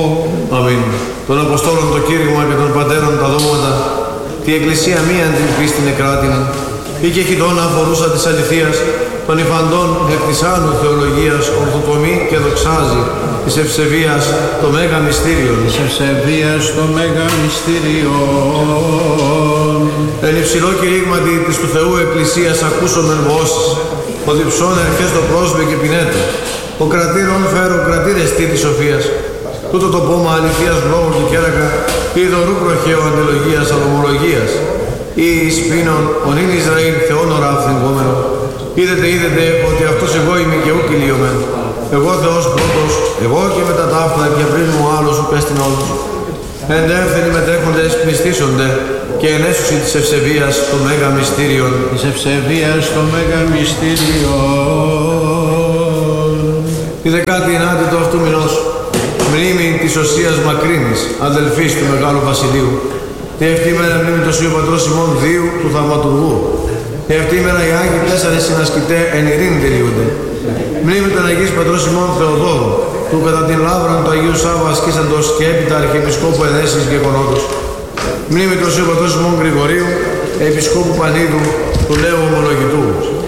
Αμήν. Των Αποστόλων το κήρυγμα και των Πατέρων τα δόγματα, τη Εκκλησία μία την πίστη νεκράτην, ή και χιτών αφορούσα της αληθείας, των υφαντών εκ της άνω θεολογίας ορθοτομή και δοξάζει, της ευσεβίας το μέγα μυστήριον. Της ευσεβίας το μέγα μυστήριον. Εν υψηλό κηρύγματι της του Θεού Εκκλησίας ακούσομεν βώσεις, ο διψών ερχές το πρόσβε και πινέτο, ο κρατήρων φέρω κρατήρες τι της σοφίας, τούτο το πόμα αληθείας λόγων του κέρακα, ή δωρού προχέω αντιλογίας αλομολογίας, ή εις πίνων ονειν Ισραήλ Θεόν ωρα αυθυγκόμενο, είδετε ότι αυτός εγώ είμαι και ούκ ηλίωμεν, εγώ Θεός πρώτος, εγώ και μετά ταύτα και πριν μου άλλος ουκ έστιν όλους. Εντεύθυνοι μετέχοντες πιστήσονται και ενέσουσι της ευσεβίας το μέγα μυστήριον. Της ευσεβίας το μέγα μυστήριον. Τη 19η του αυτού μηνός, μνήμη της Οσίας Μακρύνης, αδελφής του Μεγάλου Βασιλείου. Τη αυτή ημέρα μνήμη του Οσίου Πατρός Σιμών Δίου του Θαυματουργού. Τη αυτή ημέρα οι Άγιοι 4 συνασκητέ εν ειρήνη τελειούνται. Μνήμη των Αγίης Πατρός Σιμών Θεοδόρου, του κατά την λάβραν του Αγίου Σάββα ασκήσαντος και έπειτα Αρχιεπισκόπου Εδέσης και Γονότος. Μνήμη του Οσίου Πατρός Σιμών Γρηγορίου, Επισκόπου Πανίδου, του νέου ομολογητού.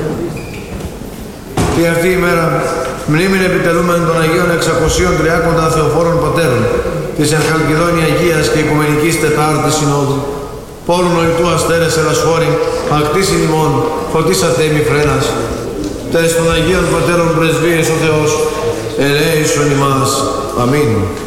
Τη αυτή ημέρα μνήμην επιτελούμεν των Αγίων 630 Θεοφόρων Πατέρων, της εν Χαλκιδόνη Αγίας και Οικουμενικής Τετάρτης Συνόδου. Πόλου νοητού αστέρες ελασφόρη, ακτήσιν ημών, φωτίσατε ημιφρένας. Τες των Αγίων Πατέρων πρεσβείες ο Θεός, ελέησον ημάς. Αμήν.